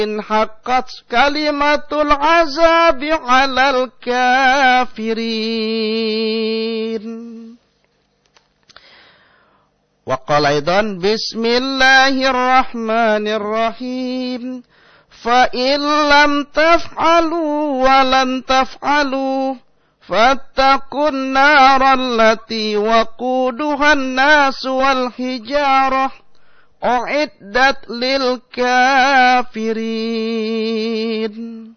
haqqat kalimatul azabi 'alal kafirin. Wa qala aidan bismillahirrahmanirrahim. Fa in lam taf'alu wa lan taf'alu fattaqun naral lati waquduhan nas wal hijarah u'iddat lil kafirin.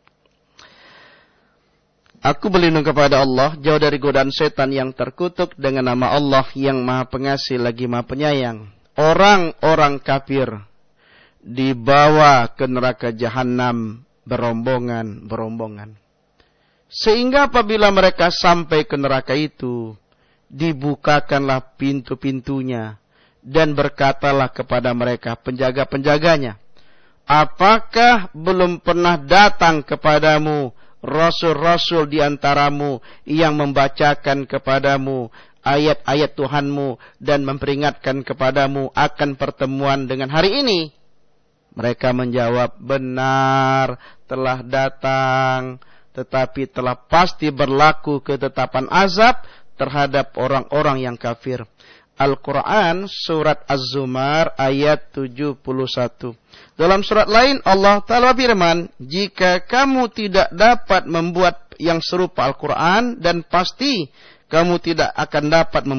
Aku berlindung kepada Allah jauh dari godaan setan yang terkutuk dengan nama Allah yang Maha Pengasih lagi Maha Penyayang. Orang-orang kafir dibawa ke neraka jahanam berombongan-berombongan. Sehingga apabila mereka sampai ke neraka itu, dibukakanlah pintu-pintunya dan berkatalah kepada mereka penjaga-penjaganya, apakah belum pernah datang kepadamu rasul-rasul di antaramu yang membacakan kepadamu ayat-ayat Tuhanmu dan memperingatkan kepadamu akan pertemuan dengan hari ini? Mereka menjawab, benar, telah datang, tetapi telah pasti berlaku ketetapan azab terhadap orang-orang yang kafir. Al-Quran surat Az-Zumar ayat 71. Dalam surat lain Allah Ta'ala firman, jika kamu tidak dapat membuat yang serupa Al-Quran, dan pasti kamu tidak akan dapat membuat